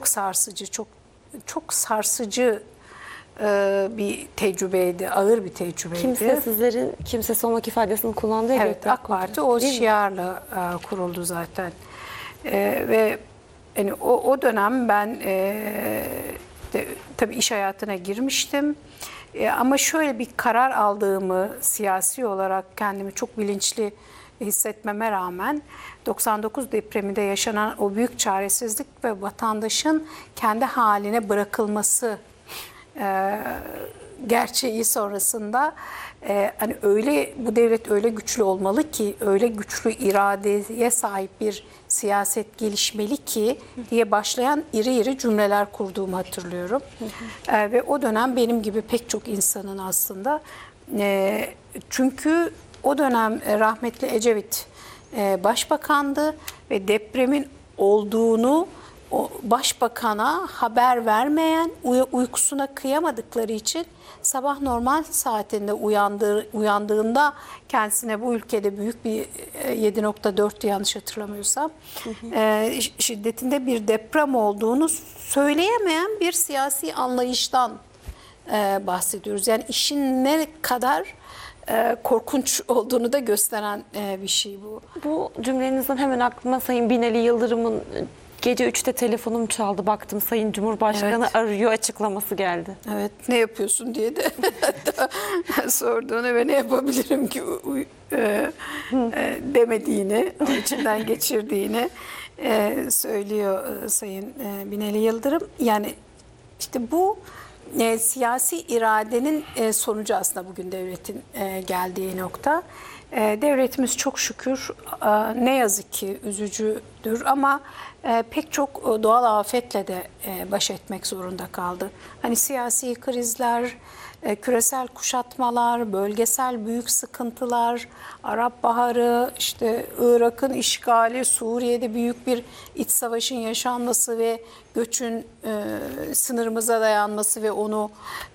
sarsıcı, çok sarsıcı bir tecrübeydi, ağır bir tecrübeydi. Kimsesizlerin kimsesi olmak ifadesini kullandığı Evet, AK Parti o şiarla kuruldu zaten. Ve yani o dönem ben tabii iş hayatına girmiştim. Ama şöyle bir karar aldığımı siyasi olarak kendimi çok bilinçli hissetmeme rağmen 99 depreminde yaşanan o büyük çaresizlik ve vatandaşın kendi haline bırakılması gerçeği sonrasında hani bu devlet öyle güçlü olmalı ki, öyle güçlü iradeye sahip bir siyaset gelişmeli ki diye başlayan iri cümleler kurduğumu hatırlıyorum. Ve o dönem benim gibi pek çok insanın aslında çünkü o dönem rahmetli Ecevit başbakandı ve depremin olduğunu o başbakana haber vermeyen, uykusuna kıyamadıkları için sabah normal saatinde uyandığında kendisine bu ülkede büyük bir 7.4 yanlış hatırlamıyorsam şiddetinde bir deprem olduğunu söyleyemeyen bir siyasi anlayıştan bahsediyoruz. Yani işin ne kadar korkunç olduğunu da gösteren bir şey bu. Bu cümlenizden hemen aklıma Sayın Binali Yıldırım'ın gece 3'te telefonum çaldı, baktım Sayın Cumhurbaşkanı arıyor açıklaması geldi. Evet, ne yapıyorsun diye de sorduğunu ve ne yapabilirim ki demediğini, o içinden geçirdiğini söylüyor Sayın Binali Yıldırım. Yani işte bu siyasi iradenin sonucu aslında bugün devletin geldiği nokta. Devletimiz çok şükür ne yazık ki üzücüdür ama pek çok doğal afetle de baş etmek zorunda kaldı. Hani siyasi krizler, küresel kuşatmalar, bölgesel büyük sıkıntılar, Arap Baharı, işte Irak'ın işgali, Suriye'de büyük bir iç savaşın yaşanması ve göçün sınırımıza dayanması ve onu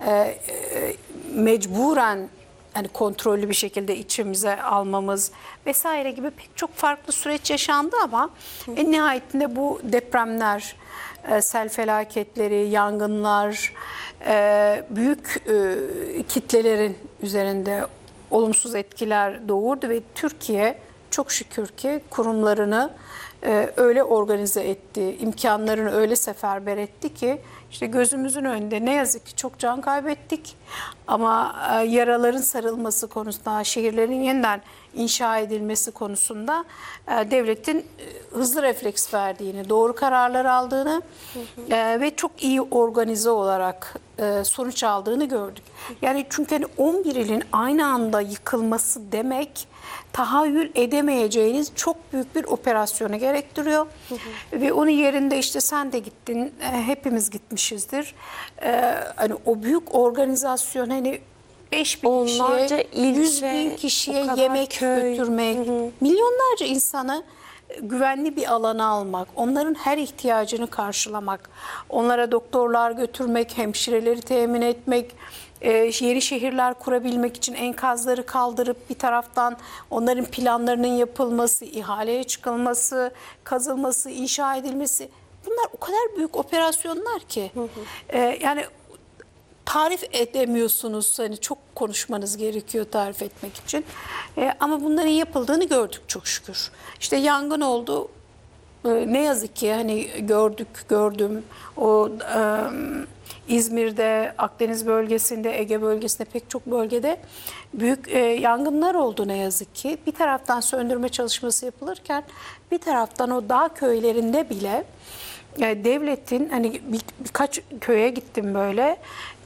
mecburen hani kontrollü bir şekilde içimize almamız vesaire gibi pek çok farklı süreç yaşandı ama en nihayetinde bu depremler, sel felaketleri, yangınlar büyük kitlelerin üzerinde olumsuz etkiler doğurdu ve Türkiye çok şükür ki kurumlarını öyle organize etti, imkanlarını öyle seferber etti ki işte gözümüzün önünde ne yazık ki çok can kaybettik ama yaraların sarılması konusunda, şehirlerin yeniden inşa edilmesi konusunda devletin hızlı refleks verdiğini, doğru kararlar aldığını ve çok iyi organize olarak sonuç aldığını gördük. Yani çünkü hani 11 ilin aynı anda yıkılması demek tahayyül edemeyeceğiniz çok büyük bir operasyonu gerektiriyor. Ve onun yerinde işte sen de gittin, hepimiz gitmişizdir. Hani o büyük organizasyon hani 5.000 kişiye, 100.000 kişiye yemek götürmek, milyonlarca insanı güvenli bir alana almak, onların her ihtiyacını karşılamak, onlara doktorlar götürmek, hemşireleri temin etmek, yeni şehirler kurabilmek için enkazları kaldırıp bir taraftan onların planlarının yapılması, ihaleye çıkılması, kazılması, inşa edilmesi, bunlar o kadar büyük operasyonlar ki yani tarif edemiyorsunuz, hani çok konuşmanız gerekiyor tarif etmek için. Ama bunların yapıldığını gördük çok şükür. İşte yangın oldu. Ne yazık ki hani gördüm. O İzmir'de, Akdeniz bölgesinde, Ege bölgesinde pek çok bölgede büyük yangınlar oldu ne yazık ki. Bir taraftan söndürme çalışması yapılırken bir taraftan o dağ köylerinde bile devletin hani birkaç köye gittim böyle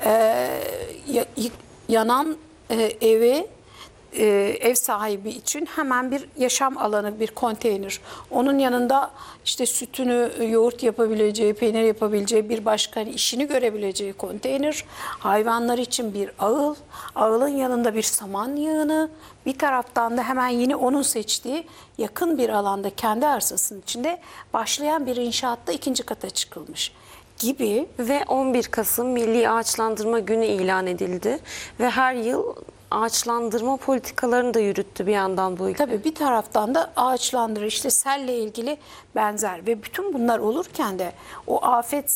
yanan ev sahibi için hemen bir yaşam alanı, bir konteyner. Onun yanında işte sütünü, yoğurt yapabileceği, peynir yapabileceği, bir başka işini görebileceği konteyner. Hayvanlar için bir ağıl, ağılın yanında bir saman yığını. Bir taraftan da hemen yine onun seçtiği yakın bir alanda kendi arsasının içinde başlayan bir inşaatta 2. kata çıkılmış gibi. Ve 11 Kasım Milli Ağaçlandırma Günü ilan edildi ve her yıl ağaçlandırma politikalarını da yürüttü bir yandan bu ülke. Tabii bir taraftan da ağaçlandırır, işte selle ilgili benzer ve bütün bunlar olurken de o afet